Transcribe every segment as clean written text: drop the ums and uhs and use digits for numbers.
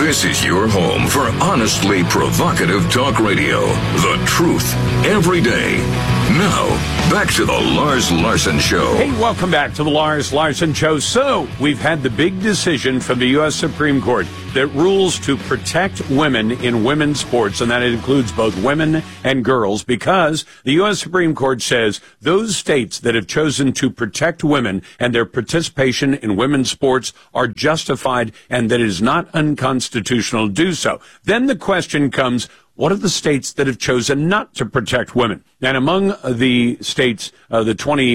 This is your home for honestly provocative talk radio. The truth every day. Now, back to the Lars Larson Show. Hey, welcome back to the Lars Larson Show. So, we've had the big decision from the U.S. Supreme Court that rules to protect women in women's sports, and that includes both women and girls, because the U.S. Supreme Court says those states that have chosen to protect women and their participation in women's sports are justified and that it is not unconstitutional to do so. Then the question comes, what are the states that have chosen not to protect women? And among the states, the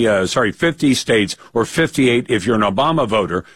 50 states, or 58 if you're an Obama voter,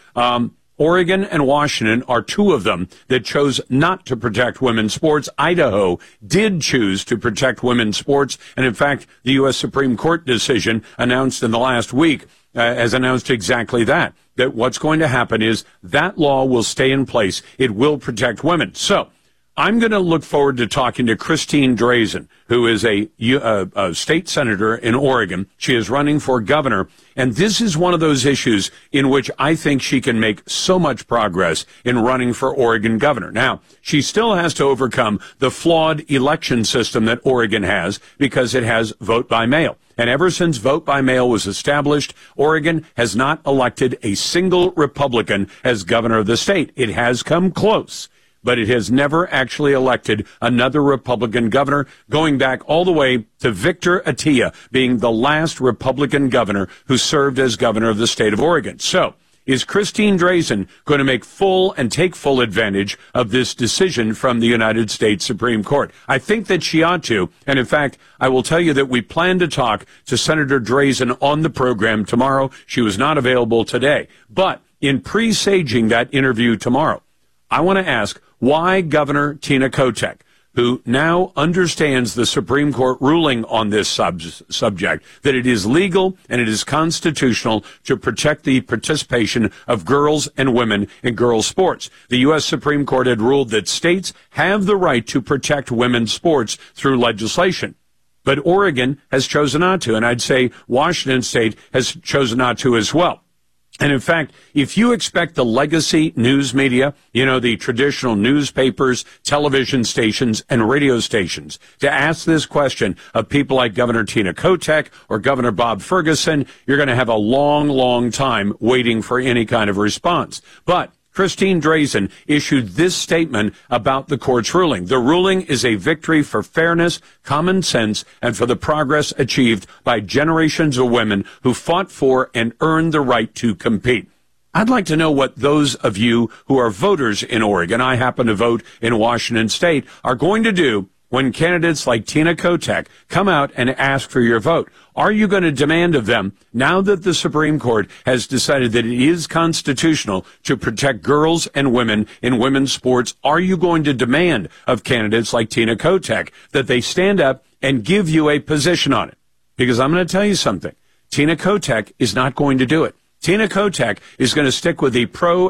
Oregon and Washington are two of them that chose not to protect women's sports. Idaho did choose to protect women's sports. And in fact, the U.S. Supreme Court decision announced in the last week has announced exactly that what's going to happen is that law will stay in place. It will protect women. So I'm going to look forward to talking to Christine Drazan, who is a state senator in Oregon. She is running for governor, and this is one of those issues in which I think she can make so much progress in running for Oregon governor. Now, she still has to overcome the flawed election system that Oregon has because it has vote by mail. And ever since vote by mail was established, Oregon has not elected a single Republican as governor of the state. It has come close, but it has never actually elected another Republican governor, going back all the way to Victor Atiyeh being the last Republican governor who served as governor of the state of Oregon. So, is Christine Drazan going to take full advantage of this decision from the United States Supreme Court? I think that she ought to. And in fact, I will tell you that we plan to talk to Senator Drazan on the program tomorrow. She was not available today. But in presaging that interview tomorrow, I want to ask why Governor Tina Kotek, who now understands the Supreme Court ruling on this subject, that it is legal and it is constitutional to protect the participation of girls and women in girls' sports. The U.S. Supreme Court had ruled that states have the right to protect women's sports through legislation. But Oregon has chosen not to, and I'd say Washington State has chosen not to as well. And in fact, if you expect the legacy news media, the traditional newspapers, television stations, and radio stations to ask this question of people like Governor Tina Kotek or Governor Bob Ferguson, you're going to have a long, long time waiting for any kind of response. But Christine Drazan issued this statement about the court's ruling. The ruling is a victory for fairness, common sense, and for the progress achieved by generations of women who fought for and earned the right to compete. I'd like to know what those of you who are voters in Oregon, I happen to vote in Washington State, are going to do when candidates like Tina Kotek come out and ask for your vote. Are you going to demand of them, now that the Supreme Court has decided that it is constitutional to protect girls and women in women's sports, are you going to demand of candidates like Tina Kotek that they stand up and give you a position on it? Because I'm going to tell you something. Tina Kotek is not going to do it. Tina Kotek is going to stick with the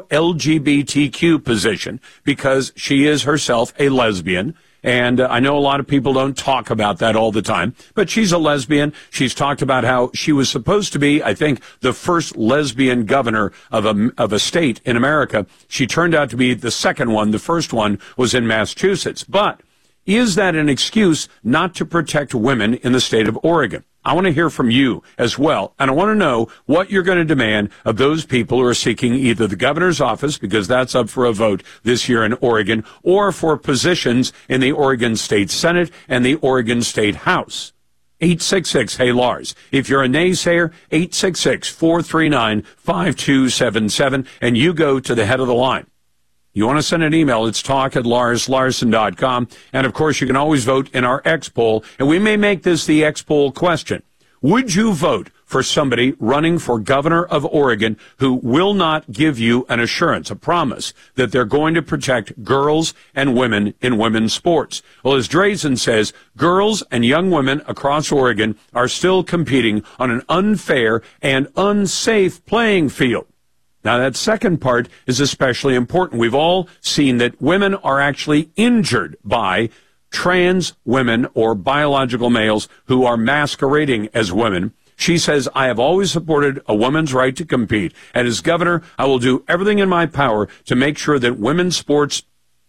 pro-LGBTQ position because she is herself a lesbian. And I know a lot of people don't talk about that all the time, but she's a lesbian. She's talked about how she was supposed to be, I think, the first lesbian governor of a state in America. She turned out to be the second one. The first one was in Massachusetts. But is that an excuse not to protect women in the state of Oregon? I want to hear from you as well, and I want to know what you're going to demand of those people who are seeking either the governor's office, because that's up for a vote this year in Oregon, or for positions in the Oregon State Senate and the Oregon State House. 866-HEY-LARS. If you're a naysayer, 866-439-5277, and you go to the head of the line. You want to send an email, it's talk@larslarson.com. And, of course, you can always vote in our X poll. And we may make this the X poll question. Would you vote for somebody running for governor of Oregon who will not give you an assurance, a promise, that they're going to protect girls and women in women's sports? Well, as Drazan says, girls and young women across Oregon are still competing on an unfair and unsafe playing field. Now, that second part is especially important. We've all seen that women are actually injured by trans women or biological males who are masquerading as women. She says, I have always supported a woman's right to compete. And as governor, I will do everything in my power to make sure that women's sports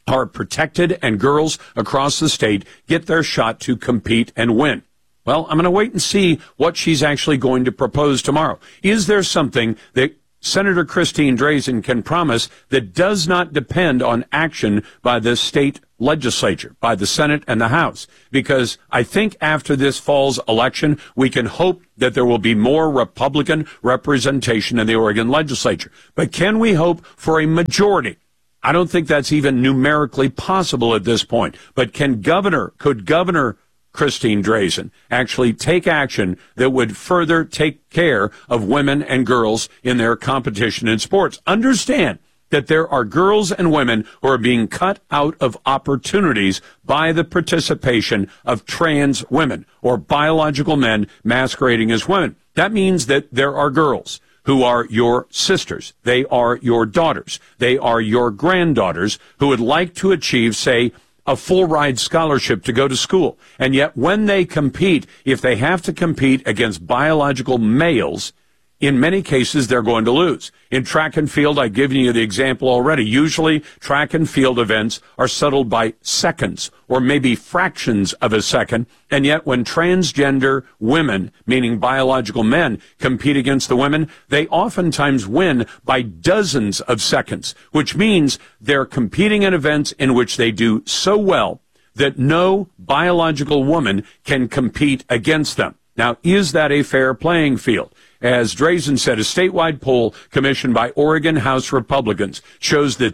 are protected and girls across the state get their shot to compete and win. Well, I'm going to wait and see what she's actually going to propose tomorrow. Is there something that Senator Christine Drazan can promise that does not depend on action by the state legislature, by the Senate and the House? Because I think after this fall's election, we can hope that there will be more Republican representation in the Oregon legislature. But can we hope for a majority? I don't think that's even numerically possible at this point. But could Governor Christine Drazan actually take action that would further take care of women and girls in their competition in sports? Understand that there are girls and women who are being cut out of opportunities by the participation of trans women or biological men masquerading as women. That means that there are girls who are your sisters. They are your daughters. They are your granddaughters who would like to achieve, say, a full ride scholarship to go to school. And yet when they compete, if they have to compete against biological males, in many cases, they're going to lose. In track and field, I've given you the example already. Usually, track and field events are settled by seconds or maybe fractions of a second. And yet, when transgender women, meaning biological men, compete against the women, they oftentimes win by dozens of seconds, which means they're competing in events in which they do so well that no biological woman can compete against them. Now, is that a fair playing field? As Drazan said, a statewide poll commissioned by Oregon House Republicans shows that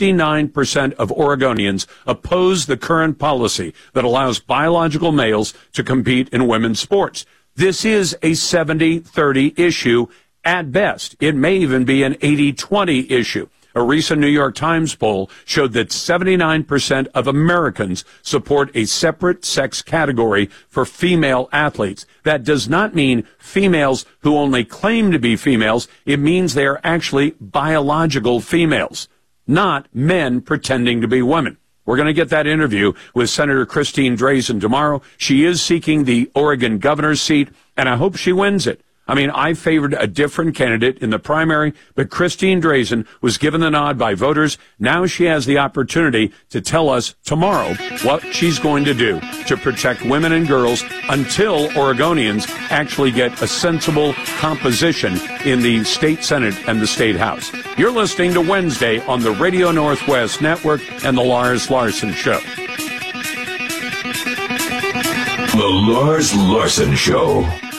69% of Oregonians oppose the current policy that allows biological males to compete in women's sports. This is a 70-30 issue at best. It may even be an 80-20 issue. A recent New York Times poll showed that 79% of Americans support a separate sex category for female athletes. That does not mean females who only claim to be females. It means they are actually biological females, not men pretending to be women. We're going to get that interview with Senator Christine Drazan tomorrow. She is seeking the Oregon governor's seat, and I hope she wins it. I mean, I favored a different candidate in the primary, but Christine Drazan was given the nod by voters. Now she has the opportunity to tell us tomorrow what she's going to do to protect women and girls until Oregonians actually get a sensible composition in the state Senate and the state House. You're listening to Wednesday on the Radio Northwest Network and the Lars Larson Show. The Lars Larson Show.